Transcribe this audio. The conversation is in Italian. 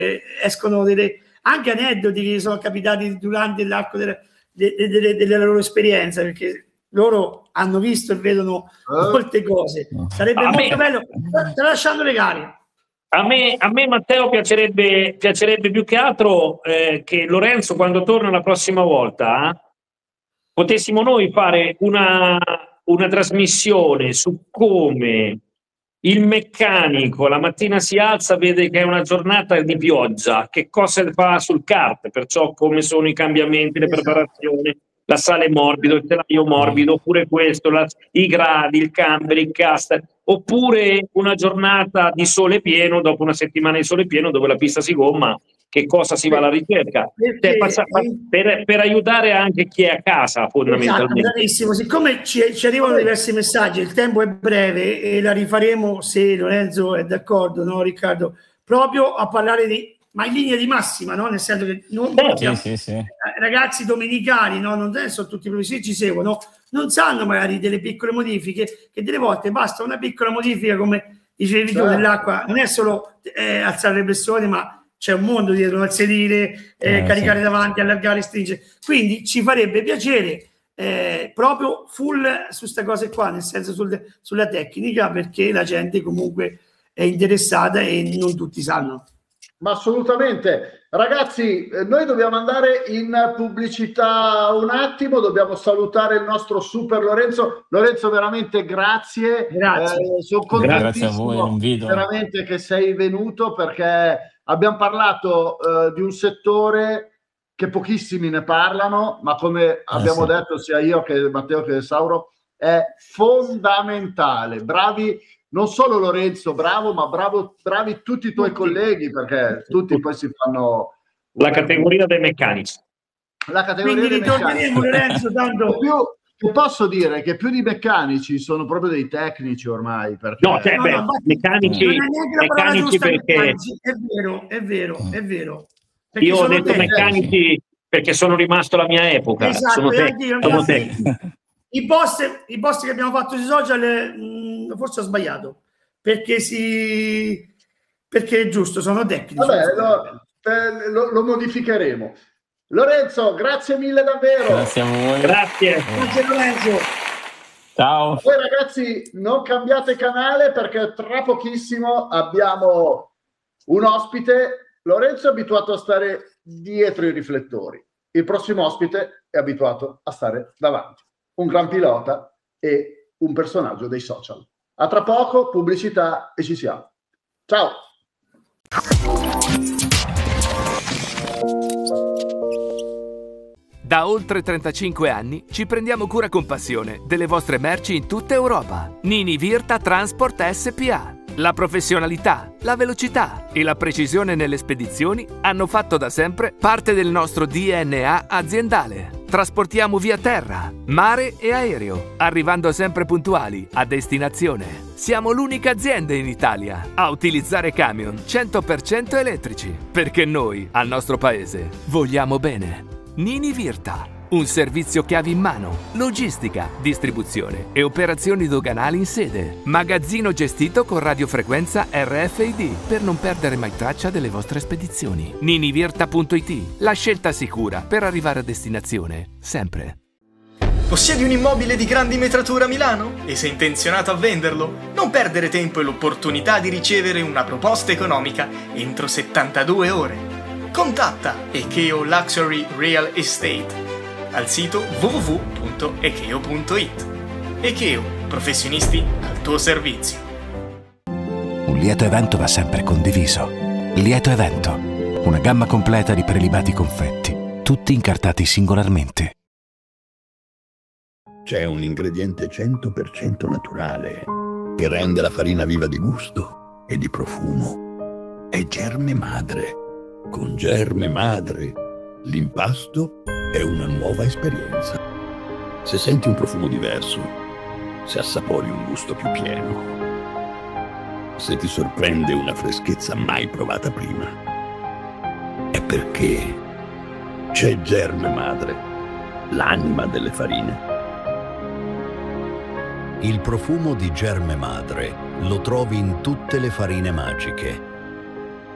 escono anche aneddoti che sono capitati durante l'arco della loro esperienza, perché loro hanno visto e vedono molte cose. Sarebbe molto bello. Tralasciando le gare. A me Matteo piacerebbe più che altro che Lorenzo, quando torna la prossima volta, potessimo noi fare una trasmissione su come il meccanico la mattina si alza, vede che è una giornata di pioggia, che cosa fa sul kart, perciò come sono i cambiamenti, le preparazioni, la sale morbido, il telaio morbido, oppure questo, i gradi, il camber, il caster, oppure una giornata di sole pieno, dopo una settimana di sole pieno dove la pista si gomma, che cosa si va alla ricerca, per aiutare anche chi è a casa fondamentalmente. Esatto, bravissimo. Siccome ci arrivano diversi messaggi, il tempo è breve e la rifaremo, se Lorenzo è d'accordo, no Riccardo, proprio a parlare ma in linea di massima, no? Nel senso che ragazzi domenicali, no? Non sono tutti i professionisti, ci seguono, non sanno magari delle piccole modifiche, che delle volte basta una piccola modifica, come dicevi tu, dell'acqua, non è solo alzare le pressioni, ma c'è un mondo dietro, al sedile, caricare davanti, allargare, stringere. Quindi ci farebbe piacere proprio full su queste cose qua, nel senso sulla tecnica, perché la gente comunque è interessata e non tutti sanno. Ma assolutamente. Ragazzi, noi dobbiamo andare in pubblicità un attimo, dobbiamo salutare il nostro super Lorenzo. Lorenzo, veramente grazie. Sono contentissimo, grazie a voi, non vedo veramente che sei venuto, perché abbiamo parlato di un settore che pochissimi ne parlano, ma come abbiamo detto sia io che Matteo che Sauro, è fondamentale. Bravi non solo Lorenzo, bravo, ma bravi tutti i tuoi colleghi, perché tutti poi si fanno la categoria dei meccanici. La categoria dei meccanici. Lorenzo, tanto posso dire che più di meccanici sono proprio dei tecnici ormai, perché meccanici perché è vero. Io ho detto meccanici perché sono rimasto alla mia epoca. Esatto, sono tecnici. I post che abbiamo fatto sui social, forse ho sbagliato, perché è giusto, sono tecnici. Vabbè, lo modificheremo. Lorenzo, grazie mille davvero. Grazie a voi. Grazie Lorenzo. Ciao. Poi ragazzi, non cambiate canale, perché tra pochissimo abbiamo un ospite. Lorenzo è abituato a stare dietro i riflettori. Il prossimo ospite è abituato a stare davanti. Un gran pilota e un personaggio dei social. A tra poco, pubblicità e ci siamo. Ciao! Da oltre 35 anni ci prendiamo cura con passione delle vostre merci in tutta Europa. Nini Virta Transport SPA. La professionalità, la velocità e la precisione nelle spedizioni hanno fatto da sempre parte del nostro DNA aziendale. Trasportiamo via terra, mare e aereo, arrivando sempre puntuali a destinazione. Siamo l'unica azienda in Italia a utilizzare camion 100% elettrici, perché noi, al nostro paese, vogliamo bene. Nini Virta. Un servizio chiavi in mano, logistica, distribuzione e operazioni doganali in sede. Magazzino gestito con radiofrequenza RFID per non perdere mai traccia delle vostre spedizioni. Ninivirta.it, la scelta sicura per arrivare a destinazione, sempre. Possiedi un immobile di grandi metrature a Milano? E sei intenzionato a venderlo? Non perdere tempo e l'opportunità di ricevere una proposta economica entro 72 ore. Contatta Ekeo Luxury Real Estate al sito www.ekeo.it. Ekeo, professionisti al tuo servizio. Un lieto evento va sempre condiviso. Lieto evento, una gamma completa di prelibati confetti, tutti incartati singolarmente. C'è un ingrediente 100% naturale che rende la farina viva di gusto e di profumo. È Germe Madre. Con Germe Madre l'impasto è una nuova esperienza. Se senti un profumo diverso, se assapori un gusto più pieno, se ti sorprende una freschezza mai provata prima, è perché c'è Germe Madre, l'anima delle farine. Il profumo di Germe Madre lo trovi in tutte le farine magiche.